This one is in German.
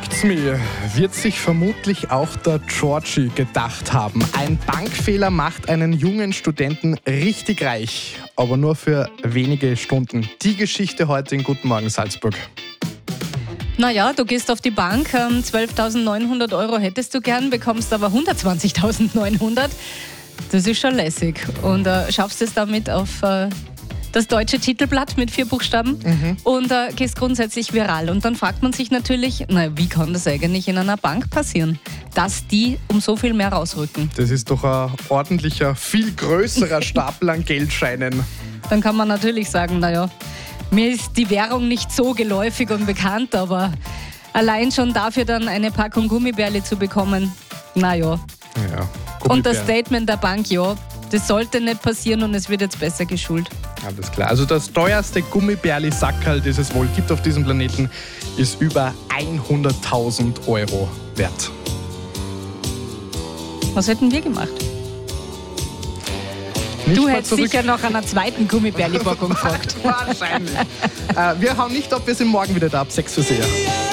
Schmeckt's mir, wird sich vermutlich auch der Georgie gedacht haben. Ein Bankfehler macht einen jungen Studenten richtig reich, aber nur für wenige Stunden. Die Geschichte heute in Guten Morgen Salzburg. Naja, du gehst auf die Bank, 12.900 € hättest du gern, bekommst aber 120.900. Das ist schon lässig. Und schaffst es damit auf das deutsche Titelblatt mit 4 Buchstaben und gehst grundsätzlich viral. Und dann fragt man sich natürlich, wie kann das eigentlich in einer Bank passieren, dass die um so viel mehr rausrücken? Das ist doch ein ordentlicher, viel größerer Stapel an Geldscheinen. Dann kann man natürlich sagen, mir ist die Währung nicht so geläufig und bekannt, aber allein schon dafür dann eine Packung Gummibärli zu bekommen, Ja, Und das Statement der Bank, das sollte nicht passieren und es wird jetzt besser geschult. Alles klar. Also das teuerste Gummibärli-Sackerl, das es wohl gibt auf diesem Planeten, ist über 100.000 € wert. Was hätten wir gemacht? Nicht Du mal hättest zurück. sicher nach einer zweiten Gummibärli-Packung gefragt. Wahrscheinlich. Wir hauen nicht ab, wir sind morgen wieder da ab 6 Uhr.